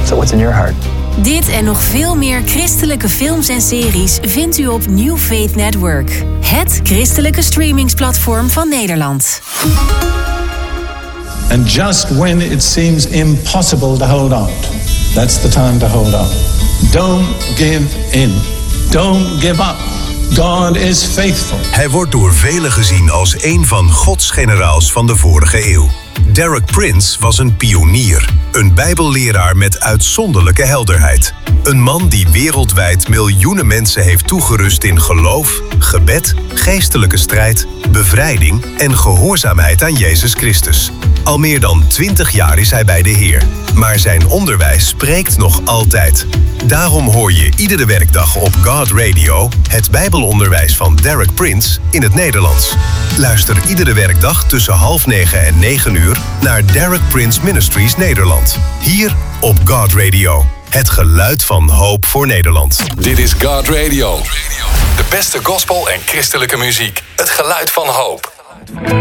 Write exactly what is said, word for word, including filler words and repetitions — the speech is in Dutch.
So what's in your heart? Dit en nog veel meer christelijke films en series vindt u op New Faith Network. Het christelijke streamingsplatform van Nederland. And just when it seems impossible to hold on, that's the time to hold on. Don't give in. Don't give up. God is faithful. Hij wordt door velen gezien als een van Gods generaals van de vorige eeuw. Derek Prince was een pionier, een bijbelleraar met uitzonderlijke helderheid. Een man die wereldwijd miljoenen mensen heeft toegerust in geloof, gebed, geestelijke strijd, bevrijding en gehoorzaamheid aan Jezus Christus. Al meer dan twintig jaar is hij bij de Heer, maar zijn onderwijs spreekt nog altijd. Daarom hoor je iedere werkdag op God Radio het bijbelonderwijs van Derek Prince in het Nederlands. Luister iedere werkdag tussen half negen en negen uur naar Derek Prince Ministries Nederland. Hier op God Radio. Het geluid van hoop voor Nederland. Dit is God Radio. De beste gospel en christelijke muziek. Het geluid van hoop.